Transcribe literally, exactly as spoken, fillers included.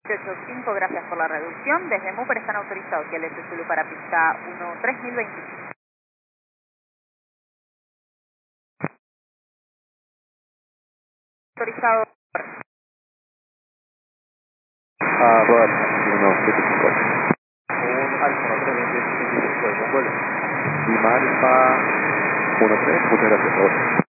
ocho cinco, gracias por la reducción. Desde Mooper están autorizados y el S Zulu para pista uno tres mil veinticinco. Autorizado. Ah, Rodas, uno siete cinco ocho. Un Alfa uno tres dos cinco de Mongol. Lima Alfa uno tres, muchas gracias, Rodas.